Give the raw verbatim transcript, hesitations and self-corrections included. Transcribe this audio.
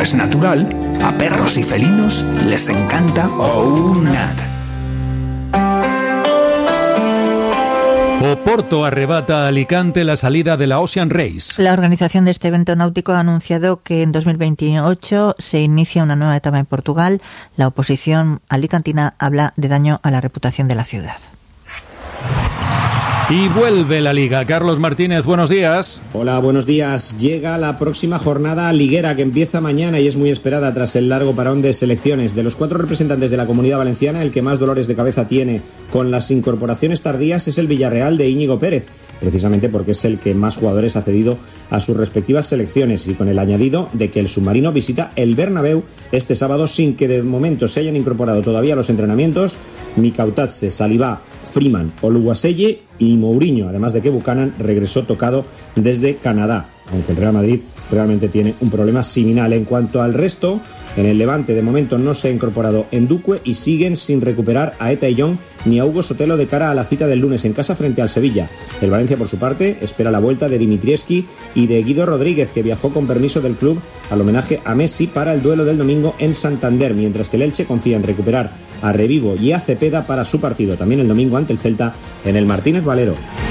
como es natural, a perros y felinos les encanta OUNAT. Oporto arrebata a Alicante la salida de la Ocean Race. La organización de este evento náutico ha anunciado que en dos mil veintiocho se inicia una nueva etapa en Portugal. La oposición alicantina habla de daño a la reputación de la ciudad. Y vuelve la Liga. Carlos Martínez, buenos días. Hola, buenos días. Llega la próxima jornada liguera que empieza mañana y es muy esperada tras el largo parón de selecciones. De los cuatro representantes de la Comunidad Valenciana, el que más dolores de cabeza tiene con las incorporaciones tardías es el Villarreal de Íñigo Pérez, precisamente porque es el que más jugadores ha cedido a sus respectivas selecciones y con el añadido de que el submarino visita el Bernabéu este sábado sin que de momento se hayan incorporado todavía a los entrenamientos Mikautatse, Salivá, Freeman, Oluwaseye y Mourinho, además de que Buchanan regresó tocado desde Canadá, aunque el Real Madrid realmente tiene un problema similar. En cuanto al resto, en el Levante de momento no se ha incorporado Nduque y siguen sin recuperar a Eta Young ni a Hugo Sotelo de cara a la cita del lunes en casa frente al Sevilla. El Valencia, por su parte, espera la vuelta de Dimitrievski y de Guido Rodríguez, que viajó con permiso del club al homenaje a Messi para el duelo del domingo en Santander, mientras que el Elche confía en recuperar a Revivo y a Cepeda para su partido también el domingo ante el Celta en el Martínez Valero.